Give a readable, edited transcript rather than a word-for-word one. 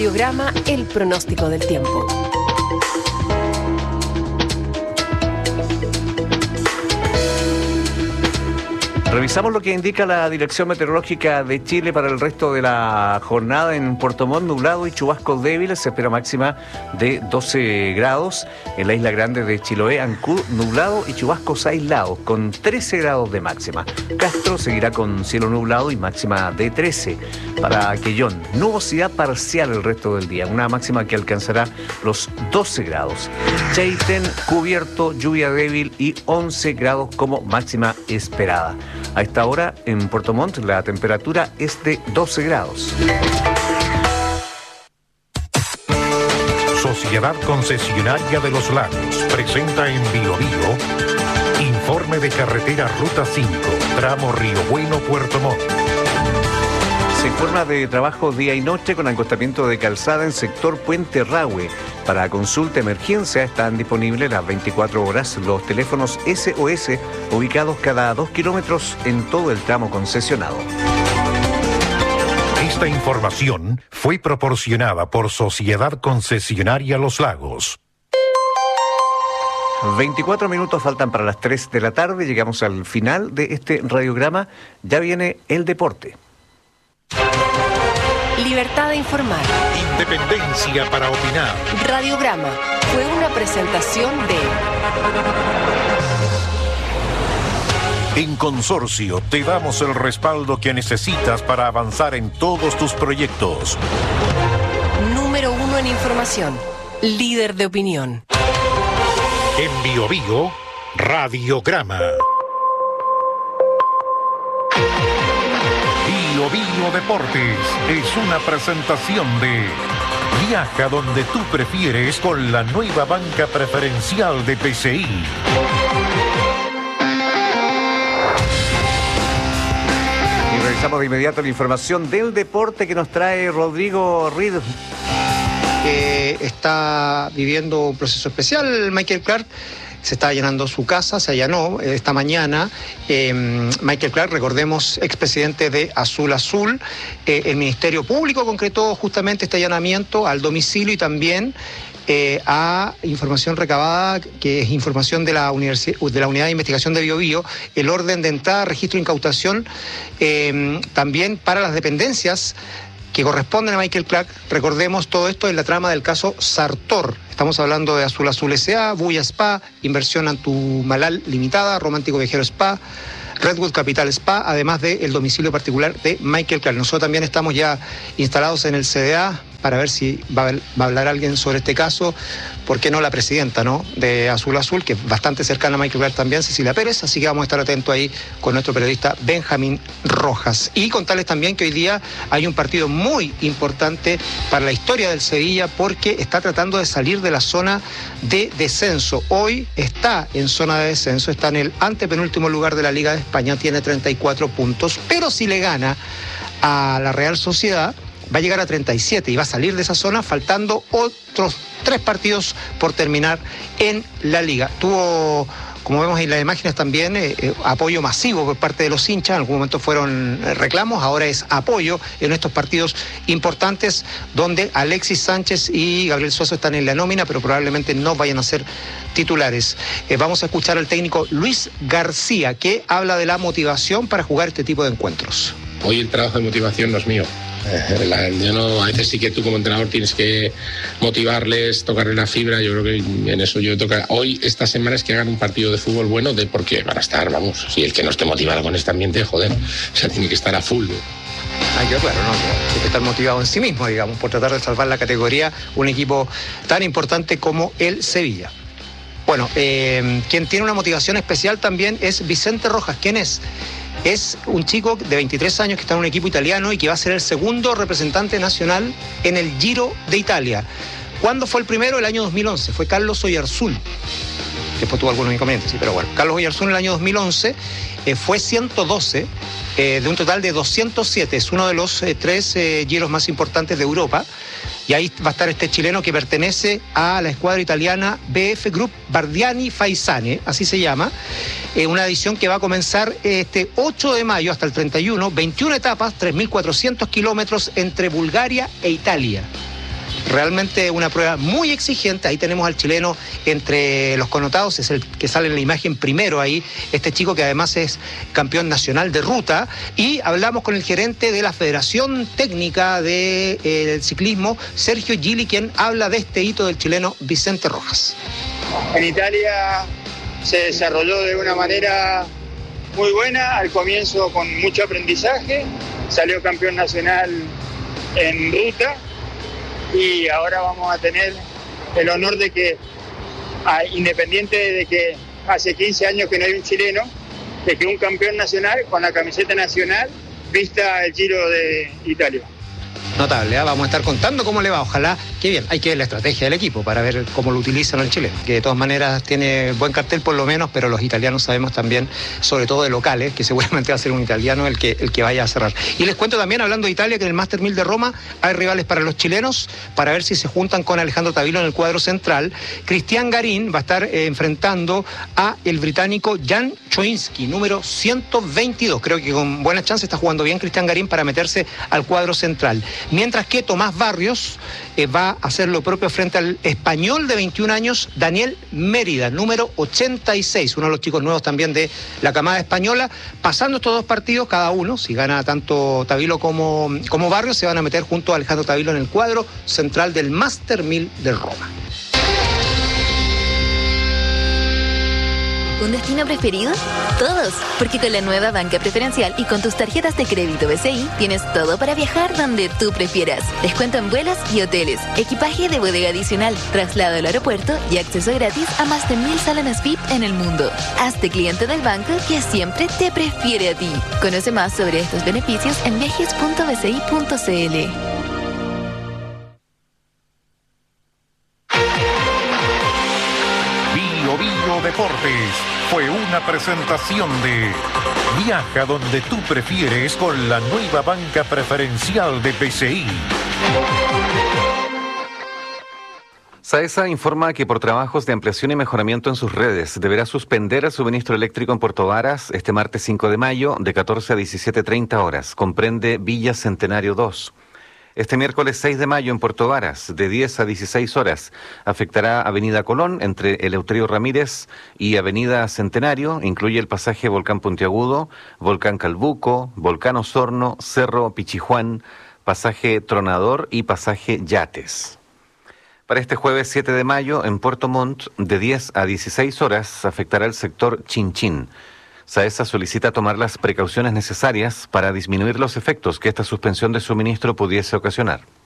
Radiograma, el pronóstico del tiempo. Revisamos lo que indica la Dirección Meteorológica de Chile para el resto de la jornada. En Puerto Montt, nublado y chubascos débiles, se espera máxima de 12 grados. En la isla grande de Chiloé, Ancud, nublado y chubascos aislados, con 13 grados de máxima. Castro seguirá con cielo nublado y máxima de 13. Para Quellón, nubosidad parcial el resto del día, una máxima que alcanzará los 12 grados. Chaitén, cubierto, lluvia débil y 11 grados como máxima esperada. A esta hora, en Puerto Montt, la temperatura es de 12 grados. Sociedad Concesionaria de los Lagos presenta en Biobío informe de carretera Ruta 5, tramo Río Bueno, Puerto Montt. Se informa de trabajo día y noche con acostamiento de calzada en sector Puente Rahue. Para consulta emergencia están disponibles las 24 horas los teléfonos SOS ubicados cada 2 kilómetros en todo el tramo concesionado. Esta información fue proporcionada por Sociedad Concesionaria Los Lagos. 24 minutos faltan para las 3 de la tarde. Llegamos al final de este radiograma. Ya viene el deporte. Libertad de informar. Independencia para opinar. Radiograma fue una presentación de... En Consorcio te damos el respaldo que necesitas para avanzar en todos tus proyectos. Número 1 en información. Líder de opinión. En Biobío, Radiograma. Biobío Deportes es una presentación de Viaja donde tú prefieres con la nueva banca preferencial de PCI. Y revisamos de inmediato la información del deporte que nos trae Rodrigo Reed. Está viviendo un proceso especial Michael Clark. Se está allanando su casa, se allanó esta mañana. Michael Clark, recordemos, expresidente de Azul Azul. El Ministerio Público concretó justamente este allanamiento al domicilio y también a información recabada, que es información de la Unidad de Investigación de Biobío, el orden de entrada, registro e incautación, también para las dependencias que corresponden a Michael Clark. Recordemos todo esto en la trama del caso Sartor. Estamos hablando de Azul Azul S.A., Buya Spa, Inversión Antumalal Limitada, Romántico Viajero Spa, Redwood Capital Spa, además del domicilio particular de Michael Clark. Nosotros también estamos ya instalados en el CDA para ver si va a hablar alguien sobre este caso. ¿Por qué no la presidenta, ¿no?, de Azul Azul, que es bastante cercana a Michael Clark también, Cecilia Pérez? Así que vamos a estar atentos ahí con nuestro periodista Benjamín Rojas. Y contarles también que hoy día hay un partido muy importante para la historia del Sevilla, porque está tratando de salir de la zona de descenso. Hoy está en zona de descenso, está en el antepenúltimo lugar de la Liga de España, tiene 34 puntos, pero si le gana a la Real Sociedad, va a llegar a 37 y va a salir de esa zona faltando otros 3 partidos por terminar en la liga. Tuvo, como vemos en las imágenes también, apoyo masivo por parte de los hinchas. En algún momento fueron reclamos, ahora es apoyo en estos partidos importantes donde Alexis Sánchez y Gabriel Suazo están en la nómina, pero probablemente no vayan a ser titulares. Vamos a escuchar al técnico Luis García, que habla de la motivación para jugar este tipo de encuentros. Hoy el trabajo de motivación no es mío. Yo no, a veces sí que tú como entrenador tienes que motivarles, tocarle la fibra. Yo creo que en eso yo toca. Hoy, esta semana, es que hagan un partido de fútbol bueno, porque van a estar, vamos, si el que no esté motivado con este ambiente, joder, o sea, tiene que estar a full. Claro, no, hay que estar motivado en sí mismo, digamos, por tratar de salvar la categoría, un equipo tan importante como el Sevilla. Bueno, quien tiene una motivación especial también es Vicente Rojas. ¿Quién es? Es un chico de 23 años que está en un equipo italiano y que va a ser el segundo representante nacional en el Giro de Italia. ¿Cuándo fue el primero? El año 2011. Fue Carlos Oyarzún. Después tuvo algunos inconvenientes, sí, pero bueno. Carlos Oyarzún en el año 2011 fue 112 de un total de 207. Es uno de los 3 giros más importantes de Europa. Y ahí va a estar este chileno que pertenece a la escuadra italiana BF Group Bardiani Faisane, así se llama. Una edición que va a comenzar este 8 de mayo hasta el 31, 21 etapas, 3.400 kilómetros entre Bulgaria e Italia. realmente una prueba muy exigente. Ahí tenemos al chileno entre los connotados, es el que sale en la imagen primero ahí, este chico que además es campeón nacional de ruta. Y hablamos con el gerente de la Federación Técnica del Ciclismo, Sergio Gili, quien habla de este hito del chileno Vicente Rojas. En Italia se desarrolló de una manera muy buena, al comienzo con mucho aprendizaje, salió campeón nacional en ruta y ahora vamos a tener el honor de que, independiente de que hace 15 años que no hay un chileno, de que un campeón nacional con la camiseta nacional vista el Giro de Italia. Notable, ¿eh? Vamos a estar contando cómo le va, ojalá, qué bien, hay que ver la estrategia del equipo para ver cómo lo utilizan al chileno, que de todas maneras tiene buen cartel por lo menos, pero los italianos sabemos también, sobre todo de locales, que seguramente va a ser un italiano el que vaya a cerrar. Y les cuento también, hablando de Italia, que en el Master 1000 de Roma hay rivales para los chilenos, para ver si se juntan con Alejandro Tavilo en el cuadro central. Cristian Garín va a estar enfrentando a el británico Jan Choinski, número 122, creo que con buena chance está jugando bien Cristian Garín para meterse al cuadro central. Mientras que Tomás Barrios va a hacer lo propio frente al español de 21 años, Daniel Mérida, número 86, uno de los chicos nuevos también de la camada española. Pasando estos dos partidos, cada uno, si gana tanto Tavilo como Barrios, se van a meter junto a Alejandro Tavilo en el cuadro central del Master 1000 de Roma. ¿Un destino preferido? Todos, porque con la nueva banca preferencial y con tus tarjetas de crédito BCI tienes todo para viajar donde tú prefieras. Descuento en vuelos y hoteles, equipaje de bodega adicional, traslado al aeropuerto y acceso gratis a más de 1000 salones VIP en el mundo. Hazte cliente del banco que siempre te prefiere a ti. Conoce más sobre estos beneficios en viajes.bci.cl. Deportes fue una presentación de Viaja donde tú prefieres con la nueva banca preferencial de PCI. SAESA informa que por trabajos de ampliación y mejoramiento en sus redes deberá suspender el suministro eléctrico en Puerto Varas este martes 5 de mayo de 14 a 17:30 horas. Comprende Villa Centenario 2. Este miércoles 6 de mayo en Puerto Varas, de 10 a 16 horas, afectará Avenida Colón entre Eleuterio Ramírez y Avenida Centenario. Incluye el pasaje Volcán Puntiagudo, Volcán Calbuco, Volcán Osorno, Cerro Pichijuán, pasaje Tronador y pasaje Yates. Para este jueves 7 de mayo en Puerto Montt, de 10 a 16 horas, afectará el sector Chinchín. SAESA solicita tomar las precauciones necesarias para disminuir los efectos que esta suspensión de suministro pudiese ocasionar.